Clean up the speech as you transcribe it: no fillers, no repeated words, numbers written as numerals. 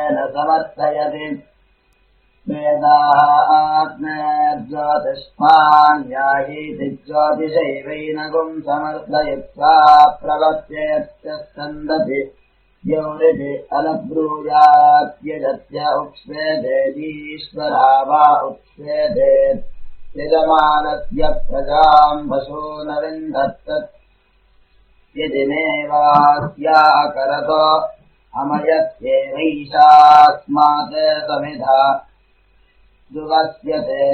वेदेन समर्थयति वेदात्मज्योतिष्मान्यायीति ज्योतिषैवैनगुम् समर्थयित्वा प्रवर्तयत्यस्कन्दति द्यौरिति अलब्रूयात्यजत्य उक्ष्वेदेतीश्वरा वा उक्ष्वेदे यजमानस्य प्रजाम् वशो न विन्दत्तत् यदि मेवास्याकरतो अमयत्येवैषास्मात् समिधा दुवस्यते